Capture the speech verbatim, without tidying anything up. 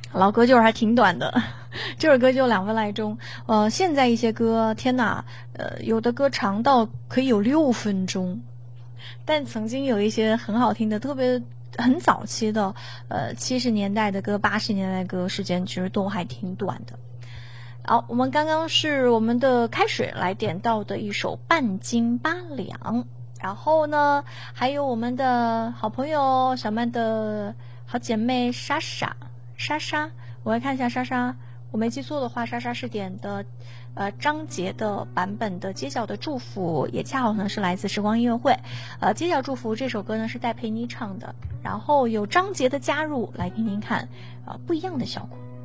老歌就是还挺短的，这首歌就两分来钟。呃，现在一些歌，天哪，呃，有的歌长到可以有六分钟，但曾经有一些很好听的，特别很早期的，呃，七十年代的歌、八十年代的歌，时间其实都还挺短的。好，我们刚刚是我们的开水来点到的一首半斤八两，然后呢，还有我们的好朋友小曼的好姐妹莎莎。莎莎，我来看一下莎莎，我没记错的话，莎莎是点的，呃，张杰的版本的《街角的祝福》，也恰好呢是来自时光音乐会。呃，《街角祝福》这首歌呢是戴佩妮唱的，然后有张杰的加入，来听听看，呃，不一样的效果。